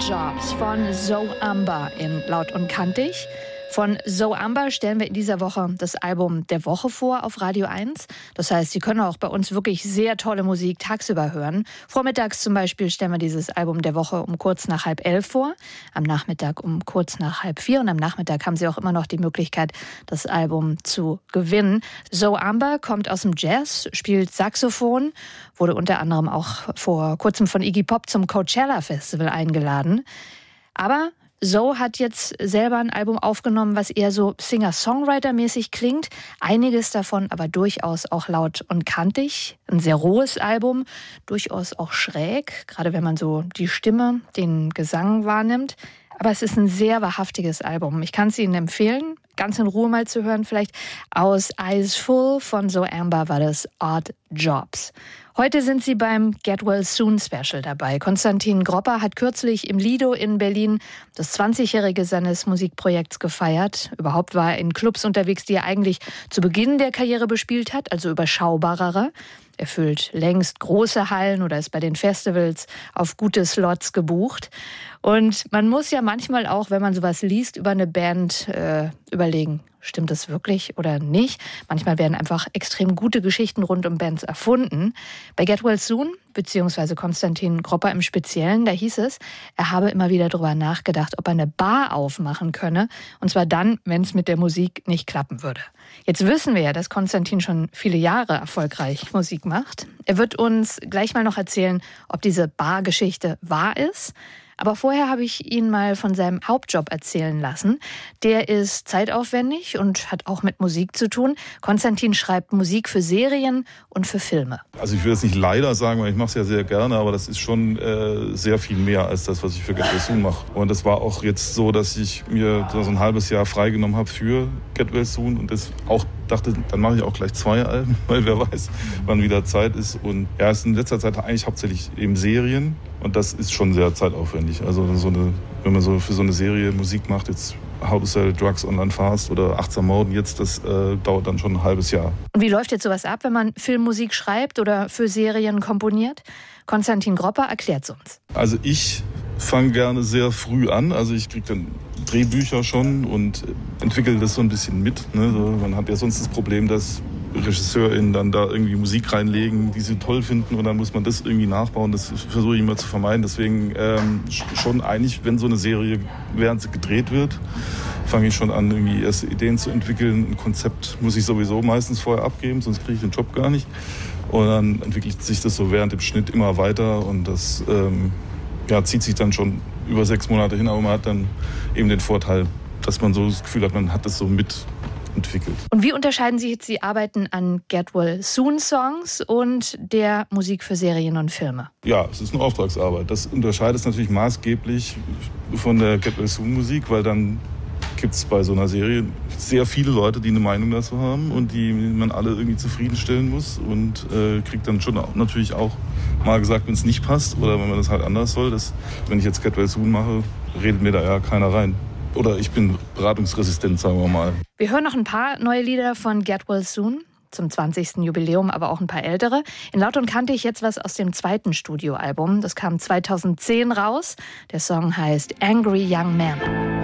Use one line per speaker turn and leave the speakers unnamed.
Jobs von Zoe Amber in Laut und Kantig. Von Zoe Amber stellen wir in dieser Woche das Album der Woche vor auf Radio 1. Das heißt, Sie können auch bei uns wirklich sehr tolle Musik tagsüber hören. Vormittags zum Beispiel stellen wir dieses Album der Woche um kurz nach 10:30 vor. Am Nachmittag um kurz nach 3:30. Und am Nachmittag haben Sie auch immer noch die Möglichkeit, das Album zu gewinnen. Zoe Amber kommt aus dem Jazz, spielt Saxophon, wurde unter anderem auch vor kurzem von Iggy Pop zum Coachella Festival eingeladen. Aber Zoe hat jetzt selber ein Album aufgenommen, was eher so Singer-Songwriter-mäßig klingt. Einiges davon aber durchaus auch laut und kantig. Ein sehr rohes Album, durchaus auch schräg, gerade wenn man so die Stimme, den Gesang wahrnimmt. Aber es ist ein sehr wahrhaftiges Album. Ich kann es Ihnen empfehlen, ganz in Ruhe mal zu hören. Vielleicht aus Eyes Full von Zoe Amber war das Odd Jobs. Heute sind Sie beim Get Well Soon Special dabei. Konstantin Gropper hat kürzlich im Lido in Berlin das 20-jährige seines Musikprojekts gefeiert. Überhaupt war er in Clubs unterwegs, die er eigentlich zu Beginn der Karriere bespielt hat, also überschaubarere. Er füllt längst große Hallen oder ist bei den Festivals auf gute Slots gebucht. Und man muss ja manchmal auch, wenn man sowas liest über eine Band, überlegen, stimmt das wirklich oder nicht? Manchmal werden einfach extrem gute Geschichten rund um Bands erfunden. Bei Get Well Soon, beziehungsweise Konstantin Gropper im Speziellen, da hieß es, er habe immer wieder darüber nachgedacht, ob er eine Bar aufmachen könne. Und zwar dann, wenn es mit der Musik nicht klappen würde. Jetzt wissen wir ja, dass Konstantin schon viele Jahre erfolgreich Musik macht. Er wird uns gleich mal noch erzählen, ob diese Bar-Geschichte wahr ist. Aber vorher habe ich ihn mal von seinem Hauptjob erzählen lassen. Der ist zeitaufwendig und hat auch mit Musik zu tun. Konstantin schreibt Musik für Serien und für Filme.
Also ich will jetzt nicht leider sagen, weil ich mache es ja sehr gerne, aber das ist schon sehr viel mehr als das, was ich für Get Well Soon mache. Und das war auch jetzt so, dass ich mir so ein halbes Jahr freigenommen habe für Get Well Soon und das auch dachte, dann mache ich auch gleich 2 Alben, weil wer weiß, wann wieder Zeit ist. Und ja, es ist in letzter Zeit eigentlich hauptsächlich eben Serien und das ist schon sehr zeitaufwendig. Also wenn man so für so eine Serie Musik macht, jetzt How to Sell Drugs Online Fast oder Achtsam Morden jetzt, das dauert dann schon ein halbes Jahr.
Und wie läuft jetzt sowas ab, wenn man Filmmusik schreibt oder für Serien komponiert? Konstantin Gropper erklärt es uns.
Also ich fange gerne sehr früh an. Also ich kriege dann Drehbücher schon und entwickle das so ein bisschen mit. Ne? So, man hat ja sonst das Problem, dass RegisseurInnen dann da irgendwie Musik reinlegen, die sie toll finden und dann muss man das irgendwie nachbauen. Das versuche ich immer zu vermeiden. Deswegen schon eigentlich, wenn so eine Serie, während sie gedreht wird, fange ich schon an, irgendwie erste Ideen zu entwickeln. Ein Konzept muss ich sowieso meistens vorher abgeben, sonst kriege ich den Job gar nicht. Und dann entwickelt sich das so während dem Schnitt immer weiter und das zieht sich dann schon über 6 Monate hin, aber man hat dann eben den Vorteil, dass man so das Gefühl hat, man hat das so mitentwickelt.
Und wie unterscheiden sich jetzt die Arbeiten an Get Well Soon Songs und der Musik für Serien und Filme?
Ja, es ist eine Auftragsarbeit. Das unterscheidet es natürlich maßgeblich von der Get Well Soon Musik, weil dann gibt es bei so einer Serie sehr viele Leute, die eine Meinung dazu haben und die man alle irgendwie zufriedenstellen muss und kriegt dann schon natürlich auch mal gesagt, wenn es nicht passt oder wenn man das halt anders soll. Wenn ich jetzt Get Well Soon mache, redet mir da ja keiner rein. Oder ich bin beratungsresistent, sagen wir mal.
Wir hören noch ein paar neue Lieder von Get Well Soon zum 20. Jubiläum, aber auch ein paar ältere. In Laut und Kantig jetzt was aus dem 2. Studioalbum. Das kam 2010 raus. Der Song heißt Angry Young Man.